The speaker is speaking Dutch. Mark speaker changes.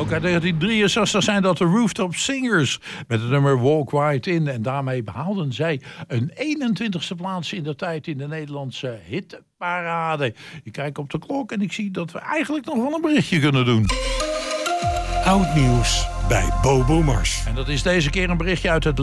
Speaker 1: ook. Uit 1963 zijn dat de Rooftop Singers met het nummer Walk Right In. En daarmee behaalden zij een 21ste plaats in de tijd in de Nederlandse hitparade. Ik kijk op de klok en ik zie dat we eigenlijk nog wel een berichtje kunnen doen.
Speaker 2: Oud nieuws bij Bobo Mars.
Speaker 1: En dat is deze keer een berichtje uit het